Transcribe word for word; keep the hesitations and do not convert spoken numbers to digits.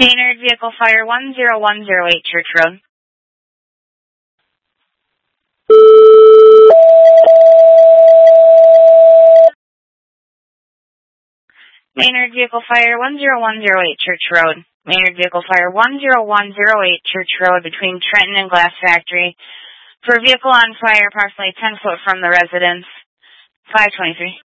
Maynard Vehicle Fire one zero one zero eight Church Road. Maynard Vehicle Fire one zero one zero eight Church Road. Maynard Vehicle Fire one zero one zero eight Church Road between Trenton and Glass Factory. For a vehicle on fire approximately ten foot from the residence. five twenty-three.